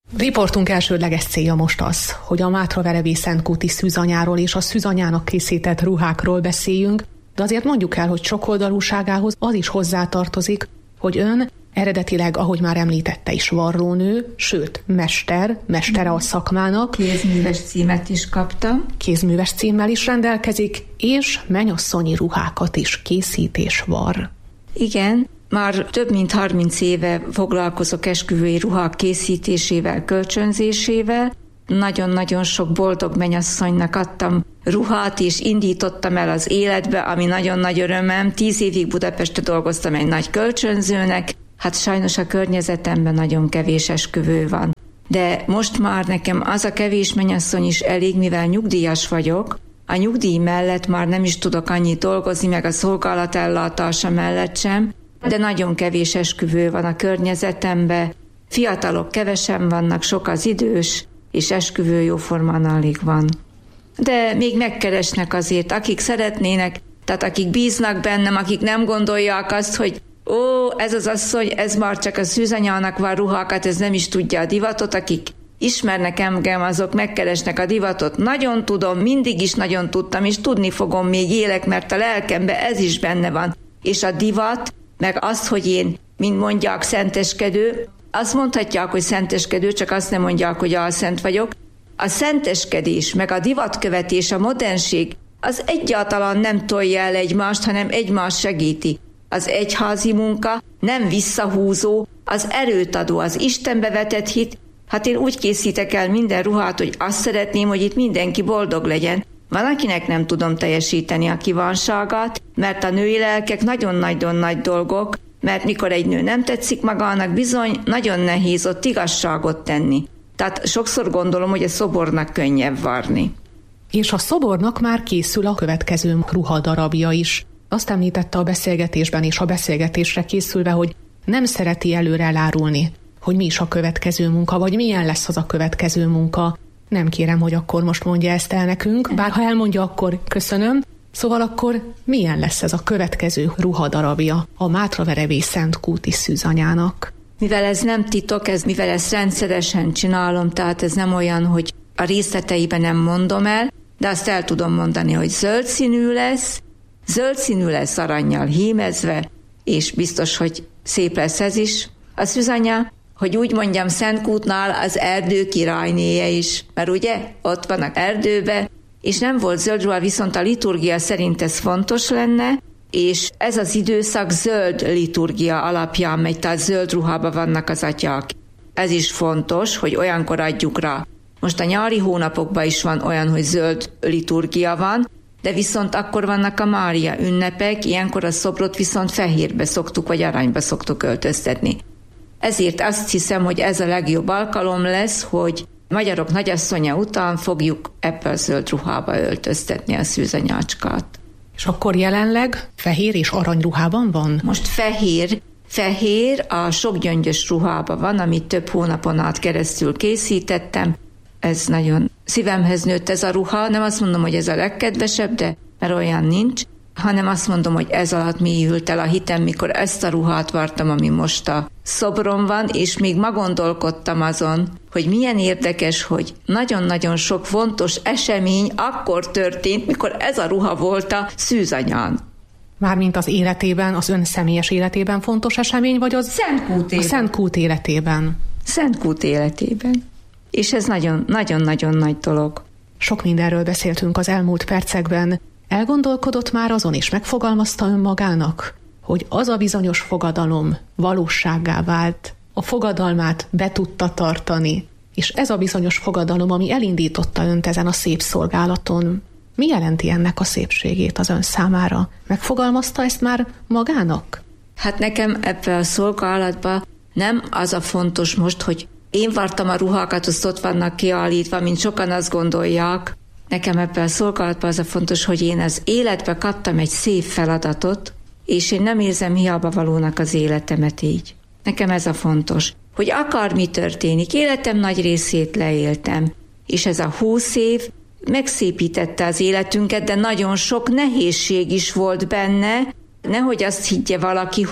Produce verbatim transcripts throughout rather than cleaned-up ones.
Riportunk elsődleges célja most az, hogy a Mátraverevi Szentkúti szűzanyáról és a szűzanyának készített ruhákról beszéljünk, de azért mondjuk el, hogy sokoldalúságához az is hozzátartozik, hogy ön eredetileg, ahogy már említette is, varrónő, sőt, mester, mestere a szakmának. Kézműves címet is kaptam. Kézműves címmel is rendelkezik, és mennyasszonyi ruhákat is készít és var. Igen, már több mint harminc éve foglalkozok esküvői ruhák készítésével, kölcsönzésével. Nagyon-nagyon sok boldog mennyasszonynak adtam ruhát, és indítottam el az életbe, ami nagyon nagy örömem. Tíz évig Budapesten dolgoztam egy nagy kölcsönzőnek, hát sajnos a környezetemben nagyon kevés esküvő van. De most már nekem az a kevés mennyasszony is elég, mivel nyugdíjas vagyok. A nyugdíj mellett már nem is tudok annyit dolgozni, meg a szolgálatellátása mellett sem, de nagyon kevés esküvő van a környezetemben. Fiatalok kevesen vannak, sok az idős, és esküvő jóformán alig van. De még megkeresnek azért, akik szeretnének, tehát akik bíznak bennem, akik nem gondolják azt, hogy ó, ez az asszony, ez már csak a szűzanyának van ruhákat, ez nem is tudja a divatot, akik ismernek engem, azok megkeresnek a divatot. Nagyon tudom, mindig is nagyon tudtam, és tudni fogom, még élek, mert a lelkemben ez is benne van. És a divat, meg azt, hogy én, mint mondják, szenteskedő, azt mondhatják, hogy szenteskedő, csak azt nem mondják, hogy álszent vagyok. A szenteskedés, meg a divatkövetés, a modernség, az egyáltalán nem tolja el egymást, hanem egymást segíti. Az egyházi munka nem visszahúzó, az erőt adó, az Istenbe vetett hit. Hát én úgy készítek el minden ruhát, hogy azt szeretném, hogy itt mindenki boldog legyen. Van, akinek nem tudom teljesíteni a kívánságát, mert a női lelkek nagyon-nagyon nagy dolgok, mert mikor egy nő nem tetszik magának, bizony nagyon nehéz ott igazságot tenni. Tehát sokszor gondolom, hogy a szobornak könnyebb varni. És a szobornak már készül a következő ruhadarabja is. Azt említette a beszélgetésben, és a beszélgetésre készülve, hogy nem szereti előre elárulni, hogy mi is a következő munka, vagy milyen lesz az a következő munka. Nem kérem, hogy akkor most mondja ezt el nekünk, bár ha elmondja, akkor köszönöm. Szóval akkor milyen lesz ez a következő ruhadarabja a Mátraverevi Szentkúti szűzanyának? Mivel ez nem titok, ez, mivel ezt rendszeresen csinálom, tehát ez nem olyan, hogy a részleteiben nem mondom el, de azt el tudom mondani, hogy zöld színű lesz, zöld színű lesz arannyal hímezve, és biztos, hogy szép lesz ez is. A szűzanya, hogy úgy mondjam, Szentkútnál az erdő királynéje is, mert ugye ott vannak erdőbe, és nem volt zöld ruha, viszont a liturgia szerint ez fontos lenne, és ez az időszak zöld liturgia alapján megy, tehát zöld ruhában vannak az atyák. Ez is fontos, hogy olyankor adjuk rá. Most a nyári hónapokban is van olyan, hogy zöld liturgia van, de viszont akkor vannak a Mária ünnepek, ilyenkor a szobrot viszont fehérbe szoktuk, vagy aranyba szoktuk öltöztetni. Ezért azt hiszem, hogy ez a legjobb alkalom lesz, hogy magyarok nagyasszonya után fogjuk ebből a zöld ruhába öltöztetni a szűzanyácskát. És akkor jelenleg fehér és aranyruhában van? Most fehér, fehér a sok gyöngyös ruhában van, amit több hónapon át keresztül készítettem. Ez nagyon szívemhez nőtt ez a ruha, nem azt mondom, hogy ez a legkedvesebb, de mert olyan nincs, hanem azt mondom, hogy ez alatt mélyült el a hitem, mikor ezt a ruhát vartam, ami most a szobron van, és még ma gondolkodtam azon, hogy milyen érdekes, hogy nagyon-nagyon sok fontos esemény akkor történt, mikor ez a ruha volt a szűzanyán. Mármint az életében, az ön személyes életében fontos esemény, vagy az Szentkút a Szentkút életében? Szentkút életében. És ez nagyon-nagyon nagy dolog. Sok mindenről beszéltünk az elmúlt percekben. Elgondolkodott már azon, és megfogalmazta önmagának, hogy az a bizonyos fogadalom valósággá vált, a fogadalmát be tudta tartani, és ez a bizonyos fogadalom, ami elindította önt ezen a szép szolgálaton, mi jelenti ennek a szépségét az ön számára? Megfogalmazta ezt már magának? Hát nekem ebbe a szolgálatba nem az a fontos most, hogy én vartam a ruhákat, azt ott vannak kiállítva, mint sokan azt gondolják. Nekem ebben a szolgálatban az a fontos, hogy én az életbe kaptam egy szép feladatot, és én nem érzem hiába valónak az életemet így. Nekem ez a fontos, hogy akármi történik, életem nagy részét leéltem, és ez a húsz év megszépítette az életünket, de nagyon sok nehézség is volt benne. Nehogy azt higgye valaki, hogy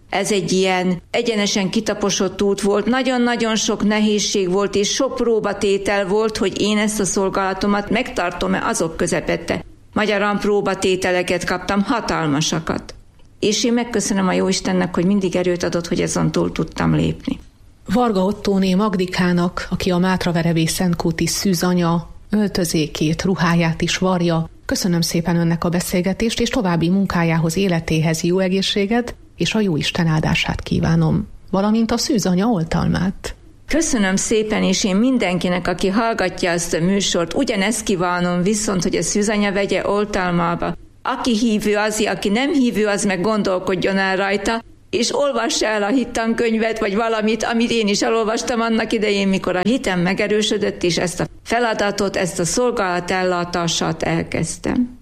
Ez egy ilyen egyenesen kitaposott út volt, nagyon-nagyon sok nehézség volt, és sok próbatétel volt, hogy én ezt a szolgálatomat megtartom-e, azok közepette. Magyarán próbatételeket kaptam, hatalmasakat. És én megköszönöm a Jóistennek, hogy mindig erőt adott, hogy ezen túl tudtam lépni. Varga Ottóné Magdikának, aki a Mátraverevé Szentkúti szűzanya, öltözékét, ruháját is varja, köszönöm szépen önnek a beszélgetést, és további munkájához, életéhez jó egészséget, és a Jóisten áldását kívánom, valamint a szűzanya oltalmát. Köszönöm szépen, és én mindenkinek, aki hallgatja ezt a műsort, ugyanezt kívánom viszont, hogy a szűzanya vegye oltalmába. Aki hívő, az, aki nem hívő, az meg gondolkodjon el rajta, és olvassa el a hittankönyvet, vagy valamit, amit én is elolvastam annak idején, mikor a hitem megerősödött, és ezt a feladatot, ezt a szolgálatellátását elkezdtem.